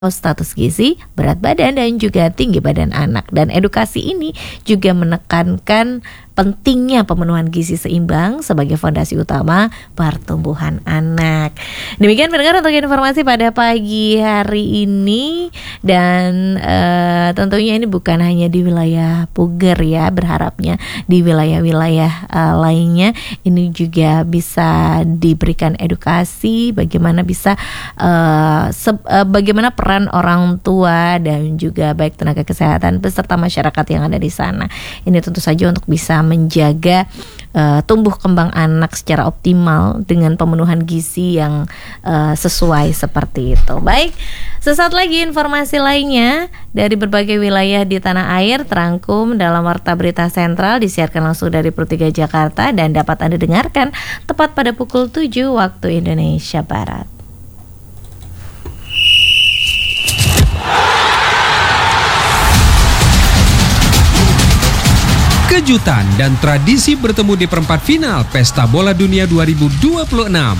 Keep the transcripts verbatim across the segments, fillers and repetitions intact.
status gizi, berat badan, dan juga tinggi badan anak. Dan edukasi ini juga menekankan pentingnya pemenuhan gizi seimbang sebagai fondasi utama pertumbuhan anak. Demikian pendengar untuk informasi pada pagi hari ini, dan uh, tentunya ini bukan hanya di wilayah Puger ya, berharapnya di wilayah-wilayah uh, lainnya ini juga bisa diberikan edukasi bagaimana bisa uh, se- uh, bagaimana peran orang tua dan juga baik tenaga kesehatan beserta masyarakat yang ada di sana. Ini tentu saja untuk bisa menjaga uh, tumbuh kembang anak secara optimal dengan pemenuhan gizi yang uh, sesuai seperti itu. Baik, sesaat lagi informasi lainnya dari berbagai wilayah di tanah air terangkum dalam Warta Berita Sentral, disiarkan langsung dari Pro tiga Jakarta dan dapat Anda dengarkan tepat pada pukul tujuh waktu Indonesia Barat. Kejutan dan tradisi bertemu di perempat final Pesta Bola Dunia dua ribu dua puluh enam.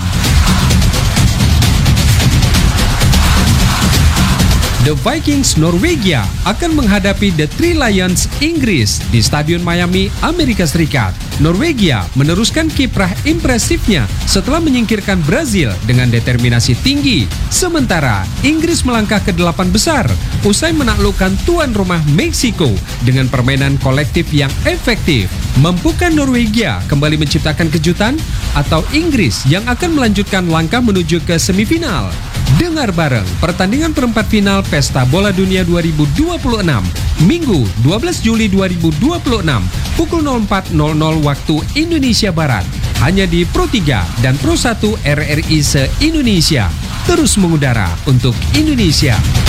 The Vikings Norwegia akan menghadapi The Three Lions Inggris di Stadion Miami, Amerika Serikat. Norwegia meneruskan kiprah impresifnya setelah menyingkirkan Brazil dengan determinasi tinggi. Sementara Inggris melangkah ke delapan besar usai menaklukkan tuan rumah Meksiko dengan permainan kolektif yang efektif. Mampukah Norwegia kembali menciptakan kejutan atau Inggris yang akan melanjutkan langkah menuju ke semifinal? Dengar bareng pertandingan perempat final Pesta Bola Dunia dua ribu dua puluh enam, Minggu dua belas Juli dua ribu dua puluh enam, pukul nol empat nol nol waktu Indonesia Barat. Hanya di Pro tiga dan Pro satu R R I se-Indonesia. Terus mengudara untuk Indonesia.